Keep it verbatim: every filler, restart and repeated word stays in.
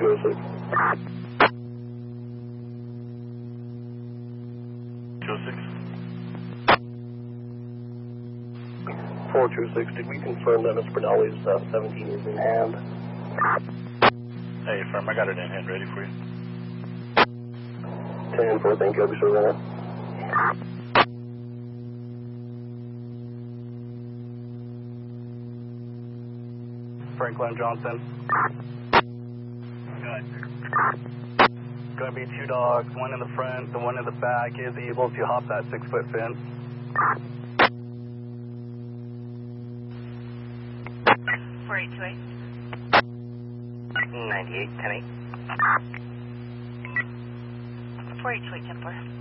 two oh six. two oh six. four two six, did we confirm that Mister Bernali's uh, seventeen is in hand? Hey, firm, I got it in hand, ready for you. ten four, thank you, I'll be sure of that. Franklin Johnson. Good. Going to be two dogs, one in the front, the one in the back is able to hop that six-foot fence. four eight two eight. ninety-eight, ten eight. four eight two eight, ten four.